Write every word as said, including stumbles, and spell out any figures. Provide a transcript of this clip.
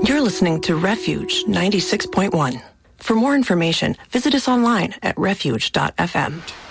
You're listening to Refuge ninety-six point one. For more information, visit us online at refuge dot f m.